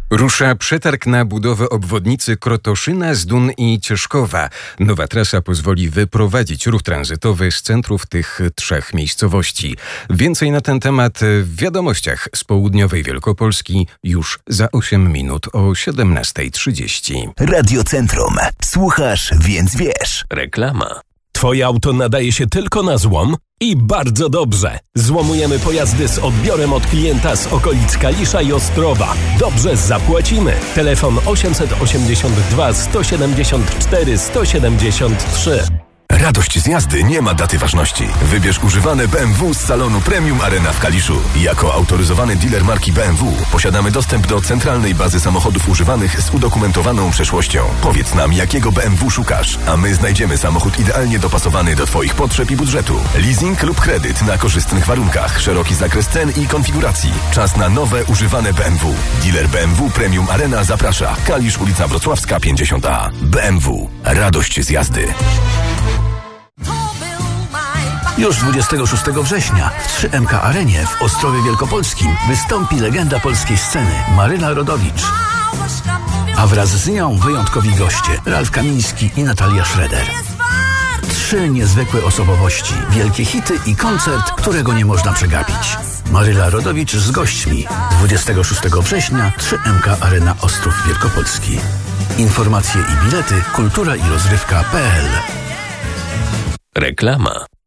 Rusza przetarg na budowę obwodnicy Krotoszyna, Zdun i Cieszkowa. Nowa trasa pozwoli wyprowadzić ruch tranzytowy z centrów tych trzech miejscowości. Więcej na ten temat w wiadomościach z południowej Wielkopolski już za 8 minut o 17:30. Radio Centrum. Słuchasz, więc wiesz. Reklama. Twoje auto nadaje się tylko na złom? I bardzo dobrze. Złomujemy pojazdy z odbiorem od klienta z okolic Kalisza i Ostrowa. Dobrze zapłacimy. Telefon 882 174 173. Radość z jazdy nie ma daty ważności. Wybierz używane BMW z salonu Premium Arena w Kaliszu. Jako autoryzowany dealer marki BMW posiadamy dostęp do centralnej bazy samochodów używanych z udokumentowaną przeszłością. Powiedz nam, jakiego BMW szukasz, a my znajdziemy samochód idealnie dopasowany do Twoich potrzeb i budżetu. Leasing lub kredyt na korzystnych warunkach, szeroki zakres cen i konfiguracji. Czas na nowe, używane BMW. Dealer BMW Premium Arena zaprasza. Kalisz, ulica Wrocławska 50A. BMW. Radość z jazdy. Już 26 września w 3MK Arenie w Ostrowie Wielkopolskim wystąpi legenda polskiej sceny Maryla Rodowicz. A wraz z nią wyjątkowi goście Ralf Kamiński i Natalia Schroeder. 3 niezwykłe osobowości, wielkie hity i koncert, którego nie można przegapić. Maryla Rodowicz z gośćmi. 26 września 3MK Arena Ostrów Wielkopolski. Informacje i bilety kultura i rozrywka.pl. Reklama.